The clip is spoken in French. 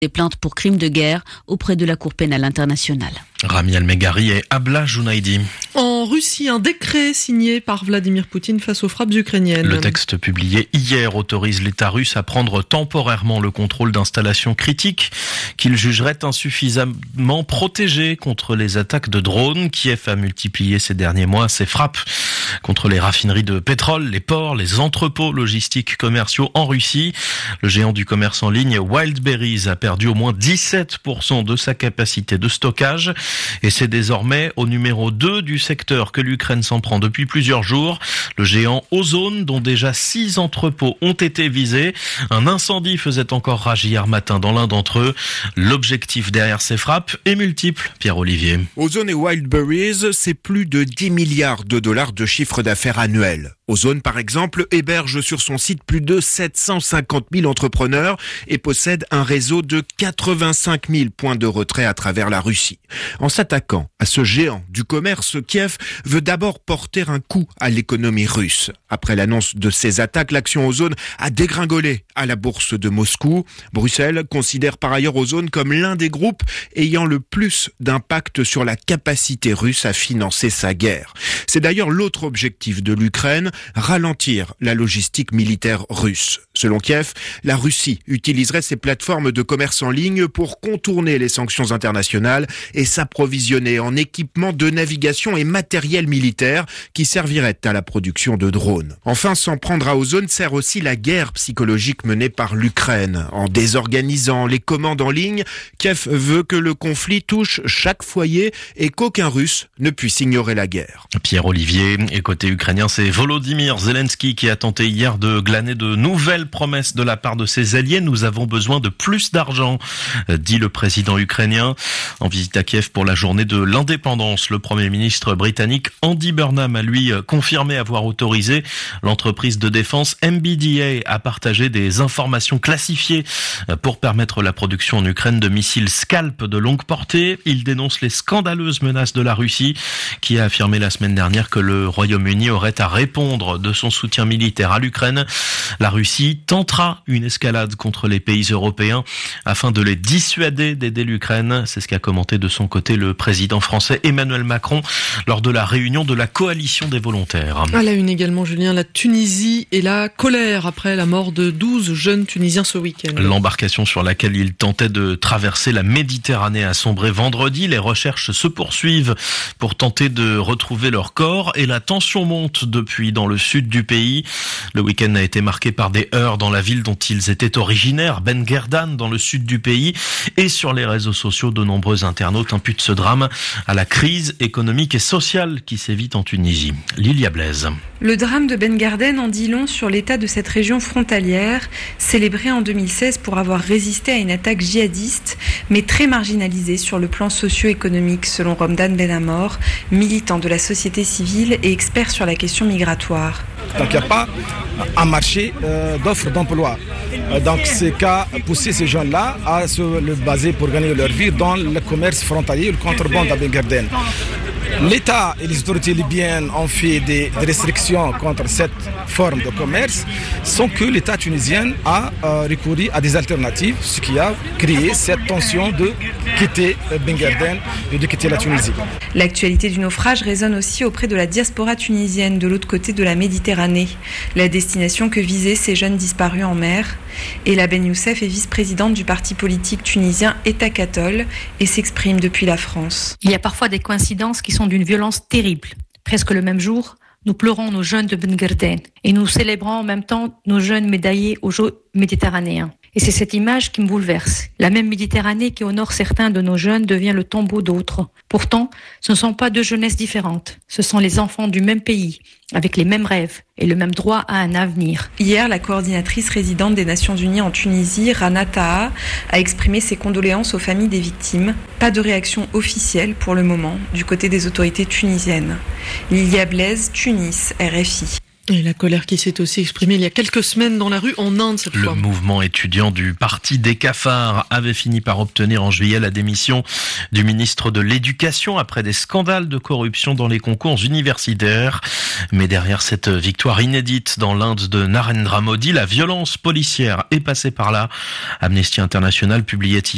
des plaintes pour crimes de guerre auprès de la Cour pénale internationale. Rami El-Meghari et Abla Jounaidi. En Russie, un décret signé par Vladimir Poutine face aux frappes ukrainiennes. Le texte publié hier autorise l'État russe à prendre temporairement le contrôle d'installations critiques qu'il jugerait insuffisamment protégées contre les attaques de drones. Kiev a multiplié ces derniers mois ses frappes contre les raffineries de pétrole, les ports, les entrepôts logistiques commerciaux en Russie. Le géant du commerce en ligne Wildberries a perdu au moins 17% de sa capacité de stockage et c'est désormais au numéro 2 du secteur que l'Ukraine s'en prend depuis plusieurs jours. Le géant Ozone, dont déjà 6 entrepôts ont été visés. Un incendie faisait encore rage hier matin dans l'un d'entre eux. L'objectif derrière ces frappes est multiple. Pierre-Olivier. Ozone et Wildberries, c'est plus de 10 milliards de dollars de chiffre d'affaires annuel. Ozone, par exemple, héberge sur son site plus de 750 000 entrepreneurs et possède un réseau de 85 000 points de retrait à travers la Russie. En s'attaquant à ce géant du commerce, Kiev veut d'abord porter un coup à l'économie russe. Après l'annonce de ces attaques, l'action Ozone a dégringolé à la bourse de Moscou. Bruxelles considère par ailleurs Ozone comme l'un des groupes ayant le plus d'impact sur la capacité russe à financer sa guerre. C'est d'ailleurs l'autre objectif de l'Ukraine, ralentir la logistique militaire russe. Selon Kiev, la Russie utiliserait ses plateformes de commerce en ligne pour contourner les sanctions internationales et s'approvisionner en équipements de navigation et matériel militaire qui serviraient à la production de drones. Enfin, s'en prendre à Ozone sert aussi la guerre psychologique menée par l'Ukraine. En désorganisant les commandes en ligne, Kiev veut que le conflit touche chaque foyer et qu'aucun Russe ne puisse ignorer la guerre. Pierre-Olivier, et côté ukrainien, c'est Volodymyr Zelensky qui a tenté hier de glaner de nouvelles promesses de la part de ses alliés. Nous avons besoin de plus d'argent, dit le président ukrainien. En visite à Kiev pour la journée de l'indépendance, le Premier ministre britannique Andy Burnham a lui confirmé avoir autorisé l'entreprise de défense MBDA à partager des informations classifiées pour permettre la production en Ukraine de missiles Scalp de longue portée. Il dénonce les scandaleuses menaces de la Russie qui a affirmé la semaine dernière que le Royaume-Uni aurait à répondre de son soutien militaire à l'Ukraine. La Russie tentera une escalade contre les pays européens afin de les dissuader d'aider l'Ukraine. C'est ce qu'a commenté de son côté le président français Emmanuel Macron lors de la réunion de la coalition des volontaires. À la une également, Julien, la Tunisie et la colère après la mort de 12 jeunes Tunisiens ce week-end. L'embarcation sur laquelle ils tentaient de traverser la Méditerranée a sombré vendredi. Les recherches se poursuivent pour tenter de retrouver leur corps et la tension monte depuis dans le sud du pays. Le week-end a été marqué par des heurts dans la ville dont ils étaient originaires, Ben Guerdane, dans le sud du pays. Et sur les réseaux sociaux, de nombreux internautes imputent ce drame à la crise économique et sociale qui sévit en Tunisie. Lilia Blaise. Le drame de Ben Guerdane en dit long sur l'état de cette région frontalière, célébrée en 2016 pour avoir résisté à une attaque djihadiste, mais très marginalisée sur le plan socio-économique, selon Romdan Benamor, militant de la société civile et expert sur la question migratoire. Donc il n'y a pas un marché d'offres d'emploi. Donc c'est qu'à pousser ces jeunes-là à se baser pour gagner leur vie dans le commerce frontalier, le contrebande à Ben Guerdane. L'État et les autorités libyennes ont fait des restrictions contre cette forme de commerce sans que l'État tunisien a recouru à des alternatives, ce qui a créé cette tension de quitter Ben Guerdane et de quitter la Tunisie. L'actualité du naufrage résonne aussi auprès de la diaspora tunisienne de l'autre côté de la Méditerranée, la destination que visaient ces jeunes disparus en mer. Ella Ben Youssef est vice-présidente du parti politique tunisien État Cathol et s'exprime depuis la France. Il y a parfois des coïncidences qui sont d'une violence terrible. Presque le même jour, nous pleurons nos jeunes de Ben Guerdane et nous célébrons en même temps nos jeunes médaillés aux Jeux méditerranéens. Et c'est cette image qui me bouleverse. La même Méditerranée qui honore certains de nos jeunes devient le tombeau d'autres. Pourtant, ce ne sont pas deux jeunesses différentes. Ce sont les enfants du même pays, avec les mêmes rêves et le même droit à un avenir. Hier, la coordinatrice résidente des Nations Unies en Tunisie, Rana Taha, a exprimé ses condoléances aux familles des victimes. Pas de réaction officielle pour le moment du côté des autorités tunisiennes. Lilia Blaise, Tunis, RFI. Et la colère qui s'est aussi exprimée il y a quelques semaines dans la rue en Inde cette fois. Le mouvement étudiant du Parti des cafards avait fini par obtenir en juillet la démission du ministre de l'Éducation après des scandales de corruption dans les concours universitaires. Mais derrière cette victoire inédite dans l'Inde de Narendra Modi, la violence policière est passée par là. Amnesty International publiait hier